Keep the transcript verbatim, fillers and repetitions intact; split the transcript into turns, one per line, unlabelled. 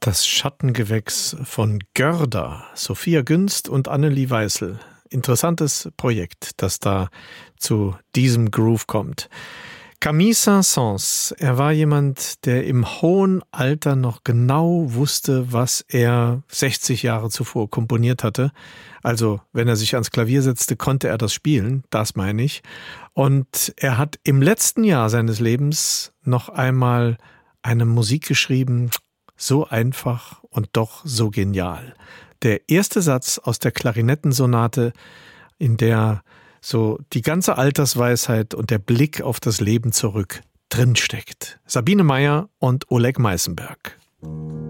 Das Schattengewächs von Görda, Sophia Günst und Annelie Weißel. Interessantes Projekt, das da zu diesem Groove kommt. Camille Saint-Saëns, er war jemand, der im hohen Alter noch genau wusste, was er sechzig Jahre zuvor komponiert hatte. Also, wenn er sich ans Klavier setzte, konnte er das spielen, das meine ich. Und er hat im letzten Jahr seines Lebens noch einmal eine Musik geschrieben, so einfach und doch so genial. Der erste Satz aus der Klarinettensonate, in der so die ganze Altersweisheit und der Blick auf das Leben zurück drinsteckt. Sabine Meyer und Oleg Meisenberg.